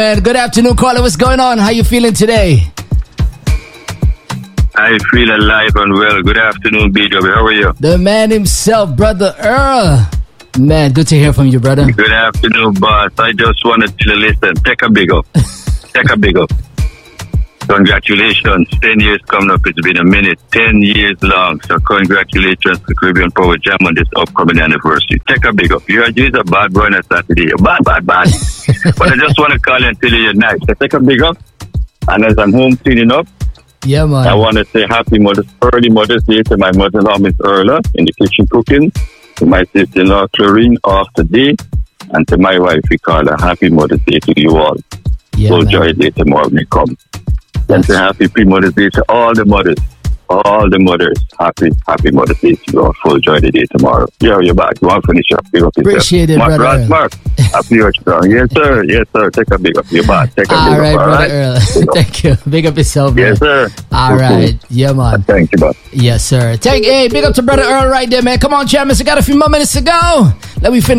Good afternoon, caller. What's going on? How you feeling today? I feel alive and well. Good afternoon, BW. How are you? The man himself, Brother Earl. Man, good to hear from you, brother. Good afternoon, boss. I just want to tell you, listen, take a big up. Take a big up. Congratulations. 10 years coming up. It's been a minute. 10 years long. So congratulations to Caribbean Power Jam on this upcoming anniversary. Take a big up. You're a bad boy on a Saturday. You're bad. But I just want to call you and tell you you're nice. So take a big up. And as I'm home cleaning up, yeah, man, I want to say early Mother's Day to my mother-in-law, Miss Erla, in the kitchen cooking, to my sister-in-law, Clarine, off today, and to my wife, Ricardo. Happy Mother's Day to you all. Yeah, so joy day tomorrow may come. And say happy pre-Mother's Day to all the mothers. All the mothers. Happy Mother's Day to you all. Full joy the day tomorrow. You're back. You want to finish up? Appreciate it, brother. Mark. Happy your strong. Yes, sir. Take a big up. You're back. Take a big up. All right, brother Earl. Thank you. Big up yourself, man. Yes, sir. All right. Yeah, man. Thank you, boss. Yes, sir. Big up to Brother Earl right there, man. Come on, Chairman. We got a few more minutes to go. Let me finish.